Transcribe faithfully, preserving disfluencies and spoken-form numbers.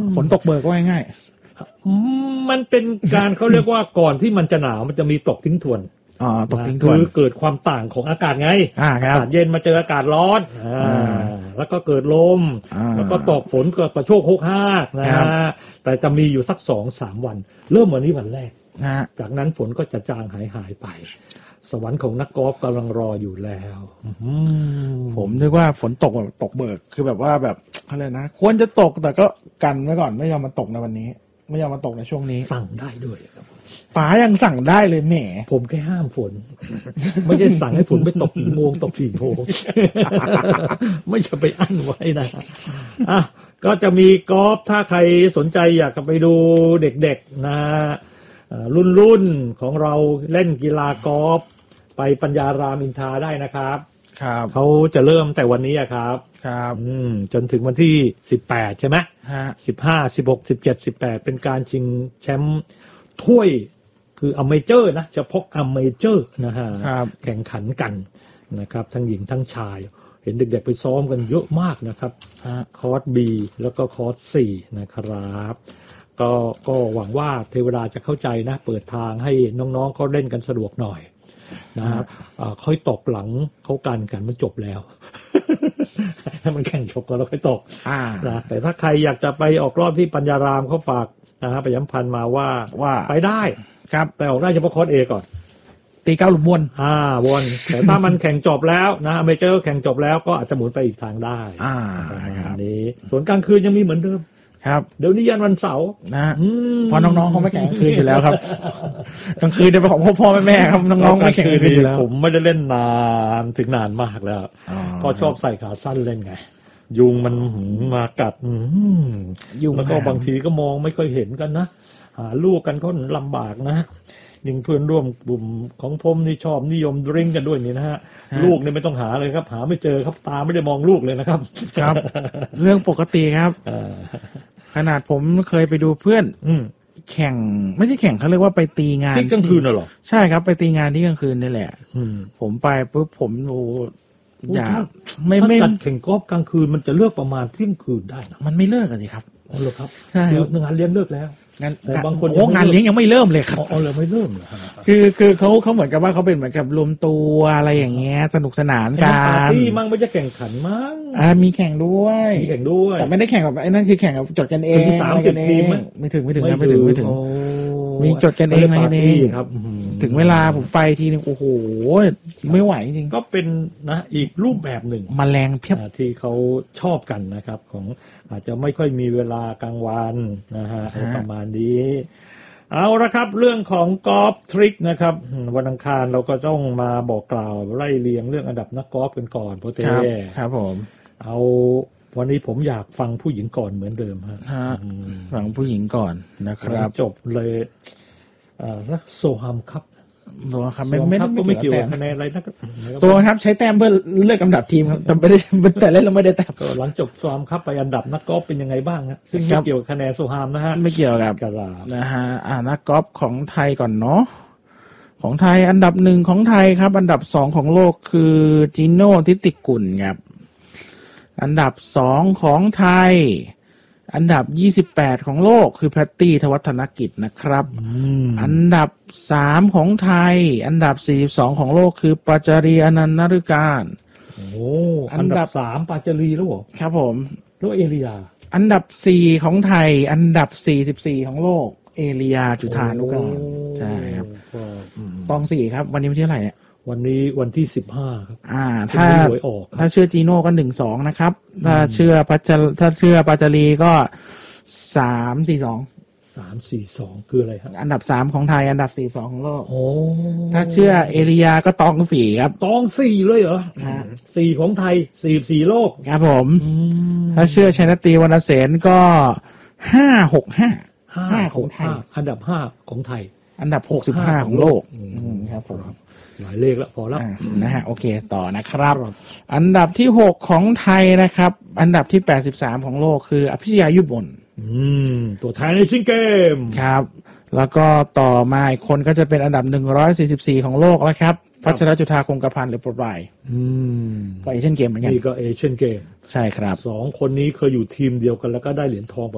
ฝนตกเบิกก็ง่ายๆมันเป็นการเขาเรียกว่าก่อนที่มันจะหนาวมันจะมีตกทิ้งทวนอ๋อตกทิ้งทวนคือเกิดความต่างของอากาศไงอากาศเย็นมาเจออากาศร้อนแล้วก็เกิดลมแล้วก็ตกฝนเกิดประโชกโคกฮากนะฮะแต่จะมีอยู่สักสองสามวันเริ่มวันนี้วันแรกจากนั้นฝนก็จะจางหายหายไปสวรรค์ของนักกอล์ฟกำลังรออยู่แล้วผมนึกว่าฝนตกแบบตกเบิกคือแบบว่าแบบอะไรนะควรจะตกแต่ก็กันไว้ก่อนไม่ยอมมาตกในวันนี้ไม่ยอมมาตกในช่วงนี้สั่งได้ด้วยครับป๋ายังสั่งได้เลยแหมผมแค่ห้ามฝนไม่ใช่สั่งให้ฝนไปตกกี่โมงตกกี่โมงไม่จะไปอั้นไว้นะอ่ะก็จะมีกอล์ฟถ้าใครสนใจอยากจะไปดูเด็กๆนะรุ่นรุ่นของเราเล่นกีฬากอล์ฟไปปัญญารามอินทราได้นะครับครับเขาจะเริ่มแต่วันนี้ครับครับอืมจนถึงวันที่สิบแปดใช่ไหมฮะสิบห้า สิบหก สิบเจ็ด สิบแปดเป็นการชิงแชมป์ถ้วยคืออเมเจอร์นะเฉพาะอเมเจอร์นะฮะแข่งขันกันนะครับทั้งหญิงทั้งชายเห็นเด็กๆไปซ้อมกันเยอะมากนะครับคอร์ส B แล้วก็คอร์ส C นะครับก็ก็หวังว่าเทวดาจะเข้าใจนะเปิดทางให้น้องๆเขาเล่นกันสะดวกหน่อยนะครับค่อยตกหลังเขากันกันมันจบแล้วถ้ามันแข่งจบก็แล้วค่อยตกนะแต่ถ้าใครอยากจะไปออกรอบที่ปัญญารามเขาฝากนะฮะไปย้ำพันมาว่าว่าไปได้ครับไปออกได้เฉพาะคอร์ส A ก่อนตีเก้าหลุมวนอ่าวนแต่ถ้ามันแข่งจบแล้วนะอเมเจอร์แข่งจบแล้วก็อาจจะหมุนไปอีกทางได้อ่าอันนี้ส่วนกลางคืนยังมีเหมือนเดิมครับเดี๋ยวนี้ยันวันเสาร์นะเพราะน้องๆเขาไม่แข่งกลางคืนอยู่แล้วครับกลางคืนเดี๋ยวเป็นของพ่อพ่อแม่ๆครับน้องๆไม่แข่งกลางคืนอยู่แล้วผมไม่ได้เล่นนานถึงนานมากแล้วก็ชอบใส่ขาสั้นเล่นไงยุงมันมากัดยุงแล้วก็บางทีก็มองไม่ค่อยเห็นกันนะหาลูกกันก็ลำบากนะยิ่งเพื่อนร่วมกลุ่มของผมนี่ชอบนิยมดริงกันด้วยนี่นะฮะลูกนี่ไม่ต้องหาเลยครับหาไม่เจอครับตาไม่ได้มองลูกเลยนะครับครับเรื่องปกติครับขนาดผมเคยไปดูเพื่อนแข่งไม่ใช่แข่งเขาเรียกว่าไปตีงานที่กลางคืนน่ะหรอใช่ครับไปตีงานที่กลางคืนนี่แหละผมไปปุ๊บผมโอ้อยากไม่ไม่จัดแข่งกอล์ฟกลางคืนมันจะเลิกประมาณเที่ยงคืนได้นะมันไม่เลิกกันสิครับอ๋อเหรอครับใช่งานเลี้ยงเลิกแล้วงานบางคนโอ้งานเลี้ยงยังไม่เริ่มเลยครับอ๋อเลยไม่เริ่มเหรอคือคือเขาเขาเหมือนกับว่าเขาเป็นเหมือนกับรวมตัวอะไรอย่างเงี้ยสนุกสนานกันปาร์ตี้มั่งไม่จะแข่งขันมั่งอ่ามีแข่งด้วยมีแข่งด้วยแต่ไม่ได้แข่งแบบไอ้นั่นคือแข่งกับจดกันเองสามสิบทีมไม่ถึงไม่ถึงไม่ถึงไม่ถึงมีจดกันเองอะไรเองครับถึงเวลาผมไปทีนึงโอ้โหไม่ไหวจริงก็เป็นนะอีกรูปแบบหนึ่งแมลงเพียบที่เขาชอบกันนะครับของอาจจะไม่ค่อยมีเวลากลางวันนะฮะประมาณนี้เอาละครับเรื่องของกอล์ฟทริคนะครับวันอังคารเราก็ต้องมาบอกกล่าวไล่เรียงเรื่องอันดับนักกอล์ฟกันก่อนโปรเต้ครับผมเอาวันนี้ผมอยากฟังผู้หญิงก่อนเหมือนเดิมฮะฟังผู้หญิงก่อนนะครับจบเลยรักโซฮัมครับโซฮัมครับไม่ไม่ไม่เกี่ยวกับคะแนนอะไรนะโซฮัมครับใช้แต้มเพื่อเลือกอันดับทีมครับแต่ไม่ได้แต่เล่นเราไม่ได้แต้มก็หลังจบโซฮัมครับไปอันดับนักกอล์ฟเป็นยังไงบ้างฮะซึ่งไม่เกี่ยวกับคะแนนโซฮัมนะฮะไม่เกี่ยวกับนะฮะอ่านักกอล์ฟของไทยก่อนเนาะของไทยอันดับหนึ่งของไทยครับอันดับสองของโลกคือจิโน่ทิติกุลครับอันดับสองของไทยอันดับยี่สิบแปดของโลกคือแพตตี้ทวัฒนกิจนะครับอันดับสามของไทยอันดับสี่สิบสองของโลกคือปาจารีอนันต์นฤการโอ้อันดับสามปาจารีแล้วเหรอครับผมแล้วเอเลียอันดับสี่ของไทยอันดับสี่สิบสี่ของโลกเอเลียจุฑานุการใช่ครับตองสี่ครับวันนี้วันที่เท่าไหร่เนี่ยวันนี้วันที่สิบห้าครับอ่าถ้าถ้าเชื่อจีโน่ก็หนึ่งสองนะครับถ้าเชื่อปัจจถ้าเชื่อปัจจารีก็สามสี่สองสามสี่สองคืออะไรครับอันดับสามของไทยอันดับสี่สองของโลกโอ้ถ้าเชื่อเอเลียก็ตองสี่ครับตองสี่เลยเหรอสี่ของไทยสี่สี่โลกครับผมถ้าเชื่อชัยนตีวรรณเสนก็ห้าหกห้าห้าของไทยอันดับห้าของไทยอันดับหกสิบห้าของโลกครับผมหลายเลขแล้วพอแล้วนะฮะโอเคต่อนะครับอันดับที่หกของไทยนะครับอันดับที่แปดสิบสามของโลกคืออภิชยายุบลอืมตัวแทนในชิงเกมครับแล้วก็ต่อมาอีกคนก็จะเป็นอันดับหนึ่งร้อยสี่สิบสี่ของโลกแล้วครับพัชรจุฑาคงกระพันหรือโปรไบอืมก็เอเชียนเกมเหมือนกันนี่ก็เอเชียนเกมใช่ครับสองคนนี้เคยอยู่ทีมเดียวกันแล้วก็ได้เหรียญทอง